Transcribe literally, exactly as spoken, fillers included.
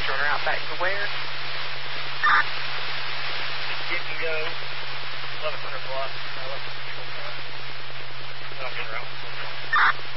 turn around back to where? You can go eleven hundred block. eleven hundred control car. Then I'll get around with